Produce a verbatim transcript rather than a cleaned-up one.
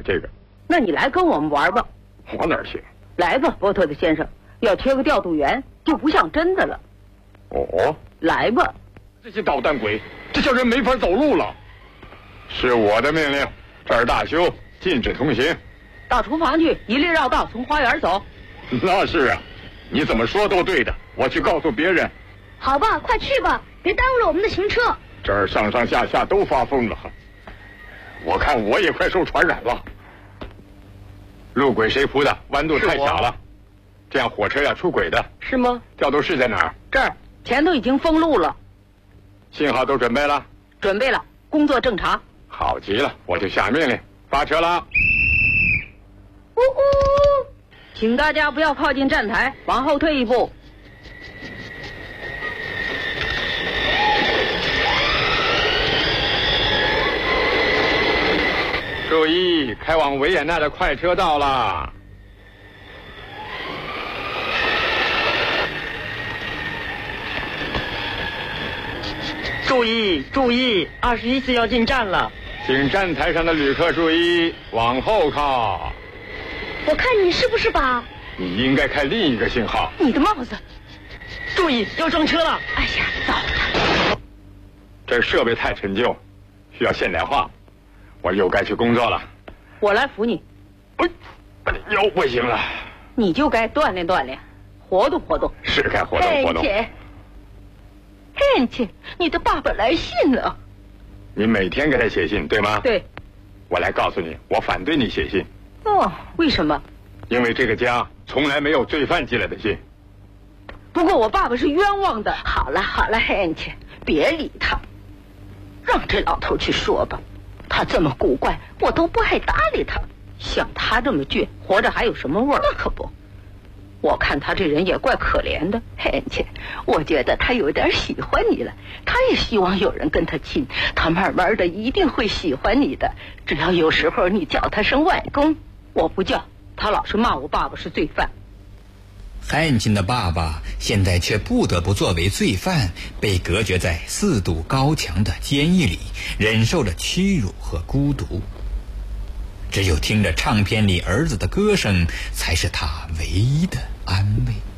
这个。 那你来跟我们玩吧。 我哪儿行？ 来吧，波特的先生，要缺个调度员就不像真的了。 哦， 来吧。 这些捣蛋鬼，这叫人没法走路了。是我的命令，这儿大修，禁止通行。 到厨房去，一粒绕道从花园走。 那是啊，你怎么说都对的，我去告诉别人。 好吧，快去吧，别耽误了我们的行车。 这儿上上下下都发疯了，我看我也快受传染了。路轨谁铺的？弯度太小了，这样火车要出轨的。 是吗？ 调度室在哪儿？ 这儿，前头已经封路了。 信号都准备了？ 准备了，工作正常。 好极了，我就下命令，发车了。 呜呜，请大家不要靠近站台，往后退一步。 注意，开往维也纳的快车到了。 注意注意，二十一次要进站了， 请站台上的旅客注意，往后靠。 我看你是不是把？ 你应该开另一个信号。 你的帽子！ 注意，要撞车了！ 哎呀，糟了！ 这设备太陈旧，需要现代化。我又该去工作了。 我来扶你。 不，又不行了。 你就该锻炼锻炼，活动活动。 是该活动活动。 汉切，你的爸爸来信了。 你每天给他写信，对吗？ 对。 我来告诉你，我反对你写信。 哦，为什么？ 因为这个家从来没有罪犯寄来的信。 不过我爸爸是冤枉的。 好了好了，汉切，别理他，让这老头去说吧。他这么古怪，我都不爱搭理他。像他这么倔，活着还有什么味儿？那可不。我看他这人也怪可怜的，汉切，我觉得他有点喜欢你了，他也希望有人跟他亲，他慢慢的一定会喜欢你的。只要有时候你叫他声外公。 我不叫，他老是骂我爸爸是罪犯。 汉琴的爸爸现在却不得不作为罪犯，被隔绝在四堵高墙的监狱里，忍受着屈辱和孤独。只有听着唱片里儿子的歌声，才是他唯一的安慰。